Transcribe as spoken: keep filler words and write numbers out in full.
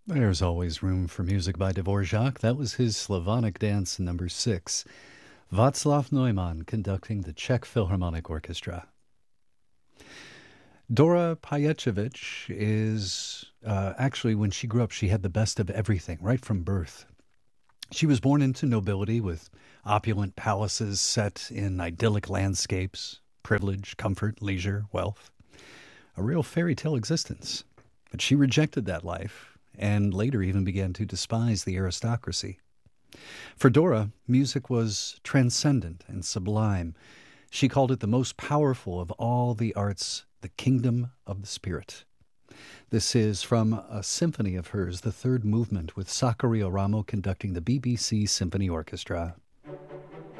There's always room for music by Dvorak. That was his Slavonic Dance number six. Václav Neumann conducting the Czech Philharmonic Orchestra. Dora Paječević is, uh, actually, when she grew up, she had the best of everything, right from birth. She was born into nobility with opulent palaces set in idyllic landscapes, privilege, comfort, leisure, wealth. A real fairy tale existence. But she rejected that life and later even began to despise the aristocracy. For Dora, music was transcendent and sublime. She called it the most powerful of all the arts, the kingdom of the spirit. This is from a symphony of hers, the third movement, with Saccario Ramo conducting the B B C Symphony Orchestra.